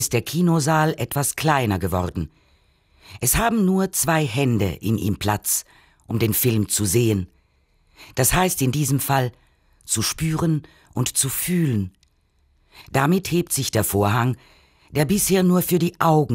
ist der Kinosaal etwas kleiner geworden. Es haben nur 2 Hände in ihm Platz, um den Film zu sehen. Das heißt in diesem Fall, zu spüren und zu fühlen. Damit hebt sich der Vorhang, der bisher nur für die Augen